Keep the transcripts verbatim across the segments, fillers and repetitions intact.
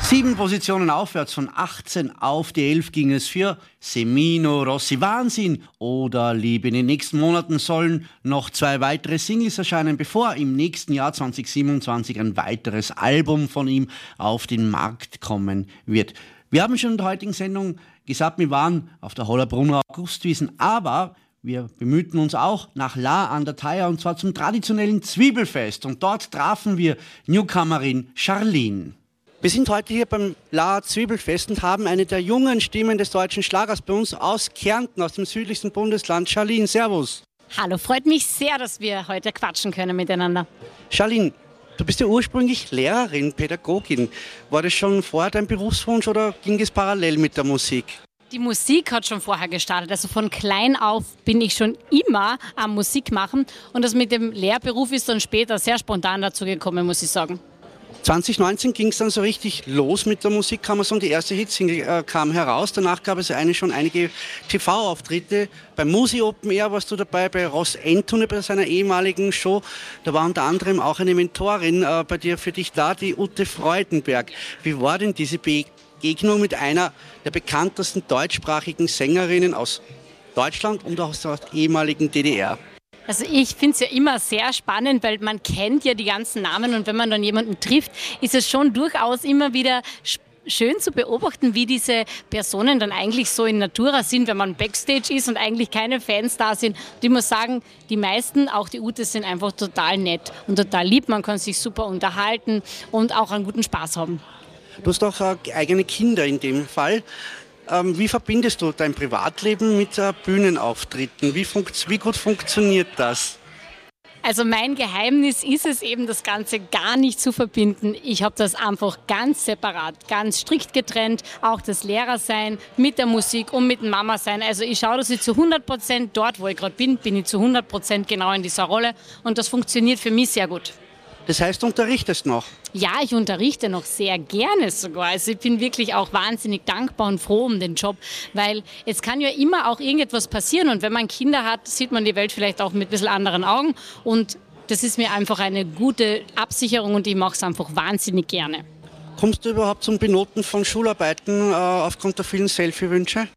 Sieben Positionen aufwärts, von achtzehn auf die elf ging es für Semino Rossi. Wahnsinn oder Liebe. In den nächsten Monaten sollen noch zwei weitere Singles erscheinen, bevor im nächsten Jahr zwanzig siebenundzwanzig ein weiteres Album von ihm auf den Markt kommen wird. Wir haben schon in der heutigen Sendung gesagt, wir waren auf der Hollabrunner Augustwiesen, aber wir bemühten uns auch nach La an der Thaya, und zwar zum traditionellen Zwiebelfest. Und dort trafen wir Newcomerin Charlene. Wir sind heute hier beim La Zwiebelfest und haben eine der jungen Stimmen des deutschen Schlagers bei uns aus Kärnten, aus dem südlichsten Bundesland. Charlene, servus. Hallo, freut mich sehr, dass wir heute quatschen können miteinander. Charlene, du bist ja ursprünglich Lehrerin, Pädagogin. War das schon vorher dein Berufswunsch oder ging es parallel mit der Musik? Die Musik hat schon vorher gestartet. Also von klein auf bin ich schon immer am Musik machen. Und das mit dem Lehrberuf ist dann später sehr spontan dazu gekommen, muss ich sagen. zwanzig neunzehn ging es dann so richtig los mit der Musik, kann man sagen. Die erste Hitsingle äh, kam heraus. Danach gab es eine, schon einige T V-Auftritte. Beim Musi Open Air warst du dabei, bei Ross Anthony bei seiner ehemaligen Show. Da war unter anderem auch eine Mentorin äh, bei dir, für dich da, die Ute Freudenberg. Wie war denn diese Begegnung mit einer der bekanntesten deutschsprachigen Sängerinnen aus Deutschland und aus der ehemaligen D D R? Also ich finde es ja immer sehr spannend, weil man kennt ja die ganzen Namen, und wenn man dann jemanden trifft, ist es schon durchaus immer wieder schön zu beobachten, wie diese Personen dann eigentlich so in Natura sind, wenn man Backstage ist und eigentlich keine Fans da sind. Und ich muss sagen, die meisten, auch die Ute, sind einfach total nett und total lieb. Man kann sich super unterhalten und auch einen guten Spaß haben. Du hast auch äh, eigene Kinder in dem Fall. Ähm, wie verbindest du dein Privatleben mit äh, Bühnenauftritten? Wie, funkt, wie gut funktioniert das? Also mein Geheimnis ist es eben, das Ganze gar nicht zu verbinden. Ich habe das einfach ganz separat, ganz strikt getrennt. Auch das Lehrersein mit der Musik und mit dem Mama-Sein. Also ich schaue, dass ich zu hundert Prozent dort, wo ich gerade bin, bin ich zu hundert Prozent genau in dieser Rolle. Und das funktioniert für mich sehr gut. Das heißt, du unterrichtest noch? Ja, ich unterrichte noch sehr gerne sogar. Also ich bin wirklich auch wahnsinnig dankbar und froh um den Job, weil es kann ja immer auch irgendetwas passieren, und wenn man Kinder hat, sieht man die Welt vielleicht auch mit ein bisschen anderen Augen, und das ist mir einfach eine gute Absicherung und ich mache es einfach wahnsinnig gerne. Kommst du überhaupt zum Benoten von Schularbeiten äh, aufgrund der vielen Selfie-Wünsche?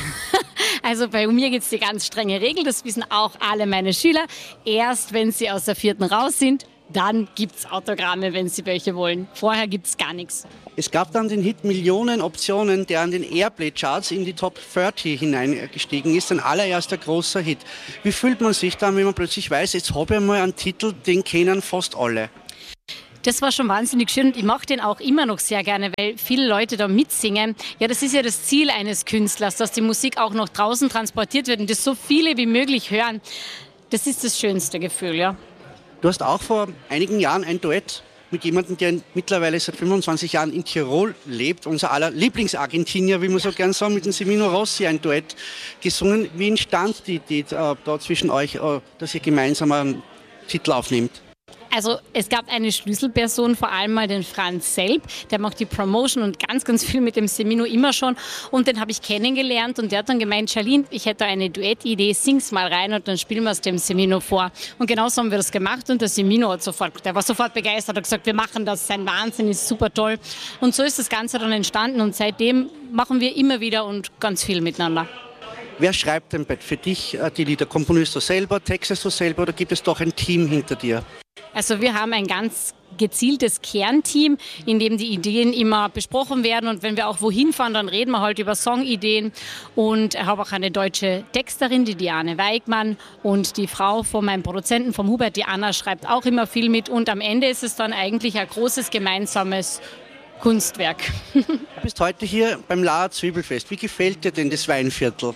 Also bei mir gibt es die ganz strenge Regel, das wissen auch alle meine Schüler. Erst wenn sie aus der vierten raus sind, dann gibt es Autogramme, wenn sie welche wollen. Vorher gibt es gar nichts. Es gab dann den Hit Millionen Optionen, der an den Airplay-Charts in die Top dreißig hineingestiegen ist. Ein allererster großer Hit. Wie fühlt man sich dann, wenn man plötzlich weiß, jetzt habe ich mal einen Titel, den kennen fast alle? Das war schon wahnsinnig schön, und ich mache den auch immer noch sehr gerne, weil viele Leute da mitsingen. Ja, das ist ja das Ziel eines Künstlers, dass die Musik auch noch draußen transportiert wird und das so viele wie möglich hören. Das ist das schönste Gefühl, ja. Du hast auch vor einigen Jahren ein Duett mit jemandem, der mittlerweile seit fünfundzwanzig Jahren in Tirol lebt, unser aller Lieblingsargentinier, wie man so gern sagt, mit dem Semino Rossi ein Duett gesungen. Wie entstand die Idee äh, da zwischen euch, äh, dass ihr gemeinsam einen Titel aufnehmt? Also es gab eine Schlüsselperson, vor allem mal den Franz Selb, der macht die Promotion und ganz, ganz viel mit dem Semino immer schon, und den habe ich kennengelernt, und der hat dann gemeint, Charlene, ich hätte eine Duettidee, sing's mal rein und dann spielen wir es dem Semino vor. Und genauso haben wir das gemacht, und der Semino hat sofort, der war sofort begeistert, hat gesagt, wir machen das, sein Wahnsinn ist super toll, und so ist das Ganze dann entstanden, und seitdem machen wir immer wieder und ganz viel miteinander. Wer schreibt denn für dich die Lieder? Komponierst du selber, textest du selber, oder gibt es doch ein Team hinter dir? Also wir haben ein ganz gezieltes Kernteam, in dem die Ideen immer besprochen werden, und wenn wir auch wohin fahren, dann reden wir halt über Songideen, und ich habe auch eine deutsche Texterin, die Diane Weigmann, und die Frau von meinem Produzenten, vom Hubert, die Anna, schreibt auch immer viel mit, und am Ende ist es dann eigentlich ein großes gemeinsames Kunstwerk. Du bist heute hier beim La Zwiebelfest. Wie gefällt dir denn das Weinviertel?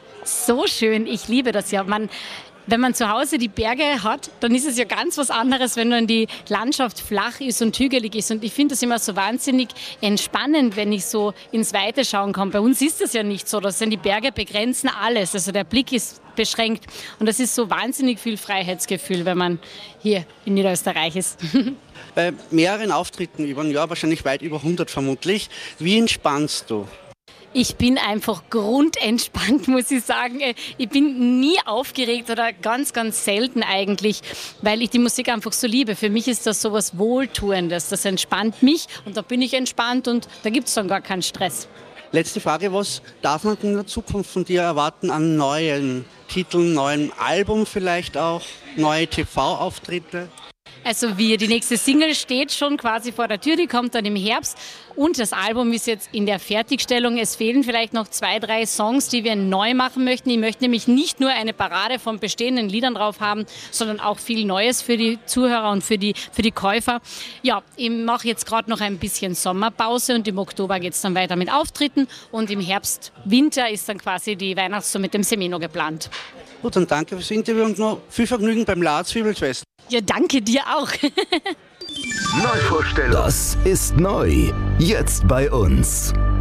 So schön, ich liebe das ja. Man Wenn man zu Hause die Berge hat, dann ist es ja ganz was anderes, wenn dann die Landschaft flach ist und hügelig ist. Und ich finde das immer so wahnsinnig entspannend, wenn ich so ins Weite schauen kann. Bei uns ist das ja nicht so, das sind die Berge begrenzen alles. Also der Blick ist beschränkt, und das ist so wahnsinnig viel Freiheitsgefühl, wenn man hier in Niederösterreich ist. Bei mehreren Auftritten über ein Jahr, wahrscheinlich weit über hundert vermutlich, wie entspannst du? Ich bin einfach grundentspannt, muss ich sagen. Ich bin nie aufgeregt oder ganz, ganz selten eigentlich, weil ich die Musik einfach so liebe. Für mich ist das so was Wohltuendes. Das entspannt mich und da bin ich entspannt und da gibt es dann gar keinen Stress. Letzte Frage, was darf man in der Zukunft von dir erwarten an neuen Titeln, neuen Album vielleicht auch, neue T V-Auftritte? Also wir, die nächste Single steht schon quasi vor der Tür, die kommt dann im Herbst und das Album ist jetzt in der Fertigstellung. Es fehlen vielleicht noch zwei, drei Songs, die wir neu machen möchten. Ich möchte nämlich nicht nur eine Parade von bestehenden Liedern drauf haben, sondern auch viel Neues für die Zuhörer und für die, für die Käufer. Ja, ich mache jetzt gerade noch ein bisschen Sommerpause und im Oktober geht es dann weiter mit Auftritten und im Herbst, Winter ist dann quasi die Weihnachtstour mit dem Semino geplant. Gut, dann danke fürs Interview und noch viel Vergnügen beim Lars Zwiebelfest. Ja, danke dir auch. Neuvorstellung. Das ist neu. Jetzt bei uns.